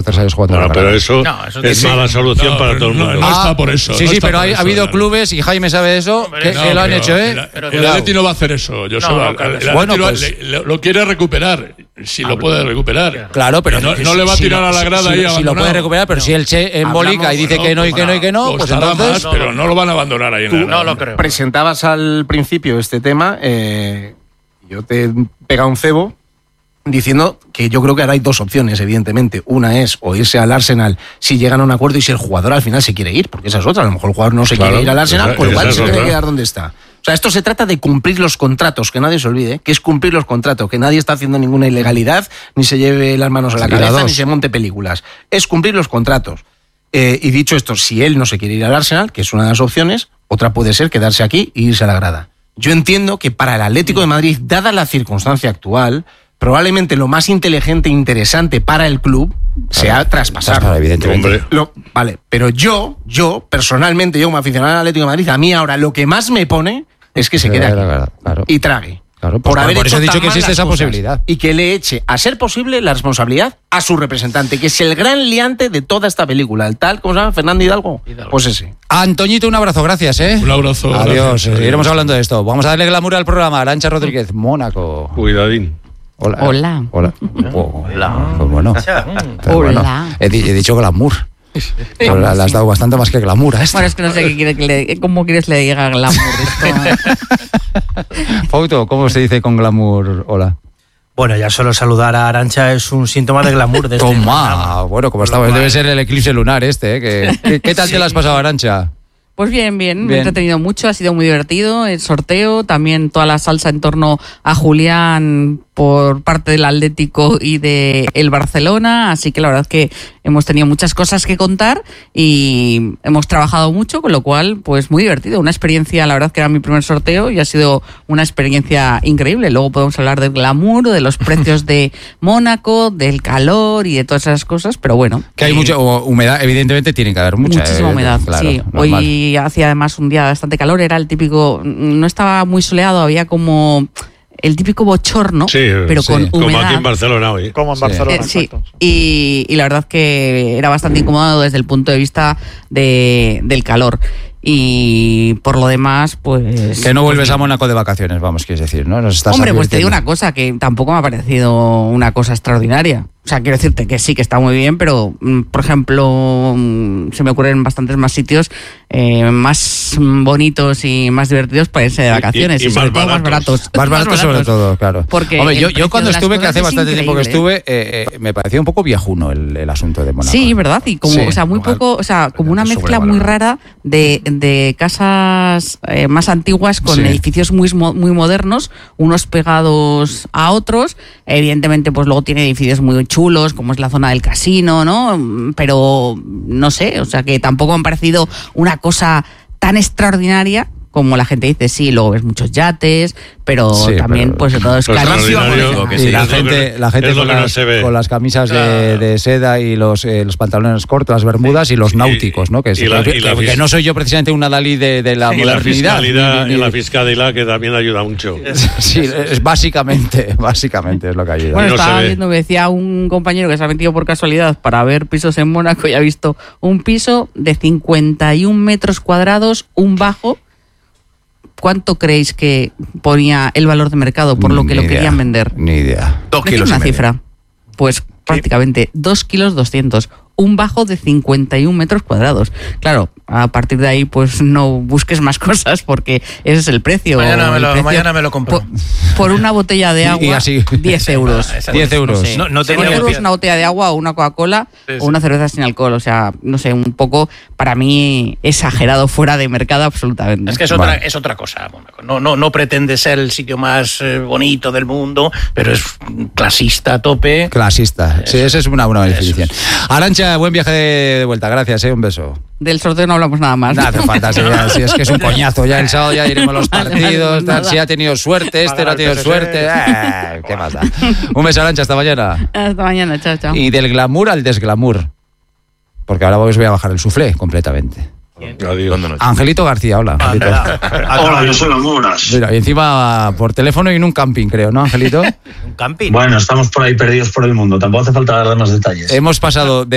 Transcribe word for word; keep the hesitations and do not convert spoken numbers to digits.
tres años jugando bueno, en la pero grada. eso, no, eso es mala solución no, para todo el mundo. No, no está por eso. Sí, no sí, está pero hay, eso, ha habido no. clubes, y Jaime sabe eso, Hombre, que, no, que lo han hecho, ¿eh? El, el, el Atleti no va a hacer eso, Joseba. No, no, el, el bueno, lo, pues, le, le, lo quiere recuperar, si lo puede recuperar. Claro, pero no, si, no le va a tirar si, a la grada si, ahí si lo puede recuperar, pero no. si él se embolica y dice no, que no y que no y que no, pues entonces... Más, pero no lo van a abandonar ahí en la grada. No lo creo. Presentabas al principio este tema, eh, yo te he pegado un cebo diciendo que yo creo que ahora hay dos opciones, evidentemente. Una es o irse al Arsenal si llegan a un acuerdo y si el jugador al final se quiere ir, porque esa es otra. A lo mejor el jugador no se claro, quiere ir al Arsenal, esa, por lo cual se tiene que quedar donde está. O sea, esto se trata de cumplir los contratos, que nadie se olvide, que es cumplir los contratos, que nadie está haciendo ninguna ilegalidad, ni se lleve las manos a la cabeza, ni se monte películas. Es cumplir los contratos. Eh, y dicho esto, si él no se quiere ir al Arsenal, que es una de las opciones, otra puede ser quedarse aquí e irse a la grada. Yo entiendo que para el Atlético de Madrid, dada la circunstancia actual, probablemente lo más inteligente e interesante para el club sea claro, traspasarlo. Evidentemente. Lo, vale, pero yo, yo, personalmente, yo como aficionado al Atlético de Madrid, a mí ahora lo que más me pone es que se quede aquí claro. y trague. Claro, pues por haber por eso hecho he dicho que existe esa posibilidad. Y que le eche, a ser posible, la responsabilidad a su representante, que es el gran liante de toda esta película. El tal, ¿cómo se llama? Fernando Hidalgo. Hidalgo. Pues ese. Antoñito, un abrazo, gracias, ¿eh? Un abrazo. Adiós, seguiremos hablando de esto. Vamos a darle glamour al programa. Arantxa Rodríguez, Mónaco. Cuidadín. Hola. Hola. Hola. Oh, hola. Pues bueno. Hola. Bueno, he, he dicho glamour. Pero le has dado bastante más que glamour a esto. Bueno, es que no sé qué quiere que le, cómo quieres le diga glamour esto. Fauto, ¿cómo se dice con glamour? Hola. Bueno, ya solo saludar a Arantxa es un síntoma de glamour de este Toma, bueno, como estaba, debe ser el eclipse lunar este, ¿eh? ¿Qué, qué, qué tal sí. te lo has pasado, Arantxa? Pues bien, bien, me he entretenido mucho, ha sido muy divertido el sorteo, también toda la salsa en torno a Julián por parte del Atlético y de el Barcelona, así que la verdad es que hemos tenido muchas cosas que contar y hemos trabajado mucho, con lo cual, pues muy divertido, una experiencia, la verdad que era mi primer sorteo y ha sido una experiencia increíble. Luego podemos hablar del glamour, de los precios de Mónaco, del calor y de todas esas cosas, pero bueno. Que hay eh, mucha humedad, evidentemente tiene que haber mucha. Muchísima eh, humedad, claro, sí. Normal. Hoy hacía además un día bastante calor, era el típico, no estaba muy soleado, había como el típico bochorno, sí, pero sí. con humedad. Como aquí en Barcelona hoy. Como en Barcelona, sí. Eh, sí. Y, y la verdad que era bastante incómodo desde el punto de vista de, del calor. Y por lo demás, pues... Que no vuelves a Mónaco de vacaciones, vamos, quieres decir, ¿no? Nos estás Hombre, pues te digo una cosa, que tampoco me ha parecido una cosa extraordinaria. O sea, quiero decirte que sí, que está muy bien, pero, por ejemplo, se me ocurren bastantes más sitios eh, más bonitos y más divertidos para irse de vacaciones. Y, y, y, y sobre más, todo baratos. más baratos. Más baratos sobre todo, claro. Porque Hombre, yo, yo cuando estuve, que hace bastante increíble. tiempo que estuve, eh, eh, me parecía un poco viejuno el, el asunto de Mónaco. Sí, ¿verdad? Y como, sí, o sea, muy poco, o sea, como una mezcla muy rara de, de casas eh, más antiguas con sí. edificios muy, muy modernos, unos pegados a otros. Evidentemente, pues luego tiene edificios muy chulos, como es la zona del casino, ¿no? Pero no sé, o sea, que tampoco me ha parecido una cosa tan extraordinaria como la gente dice. Sí, luego ves muchos yates, pero sí, también pero, pues todo es carísimo. Sí, la gente, la gente con, las, no con las camisas claro. de, de seda y los, eh, los pantalones cortos, las bermudas sí. y los náuticos, ¿no? Que, es, la, que, que, que no soy yo precisamente una Dalí de, de la y modernidad. La ni, ni, y la fiscalidad que también ayuda mucho. Sí, es básicamente, básicamente es lo que ayuda. Bueno, estaba viendo, me decía un compañero que se ha metido por casualidad para ver pisos en Mónaco y ha visto un piso de cincuenta y un metros cuadrados, un bajo. ¿Cuánto creéis que ponía el valor de mercado por lo que ni lo idea, querían vender? Ni idea. Dos kilos una cifra. Pues prácticamente dos kilos doscientos. Un bajo de cincuenta y un metros cuadrados. Claro, a partir de ahí, pues no busques más cosas porque ese es el precio. Mañana me lo, precio mañana me lo compro. Por, por una botella de agua, y, y así, diez euros. diez euros. No sé, no, no diez euros una botella de agua o una Coca-Cola sí, sí. o una cerveza sin alcohol. O sea, no sé, un poco, para mí, exagerado, fuera de mercado absolutamente. Es que es otra, vale. es otra cosa. No, no, no pretende ser el sitio más eh, bonito del mundo, pero es clasista a tope. Clasista. Eso. Sí, esa es una buena definición. Arantxa, buen viaje de vuelta, gracias, ¿eh? Un beso. Del sorteo no hablamos nada más. Nada, hace falta, sí, ya, sí, es que es un coñazo. Ya el sábado ya diremos los partidos, tal, si ha tenido suerte, este no ha tenido suerte. Eh, ¿Qué pasa? Un beso, Arantxa, hasta mañana. Hasta mañana, chao, chao. Y del glamour al desglamour. Porque ahora os voy a bajar el suflé completamente. Angelito García, hola. Angelito. Hola, yo soy Lamuras. Mira, y encima por teléfono y en un camping, creo, ¿no, Angelito? ¿Un camping? Bueno, estamos por ahí perdidos por el mundo. Tampoco hace falta dar más detalles. Hemos pasado de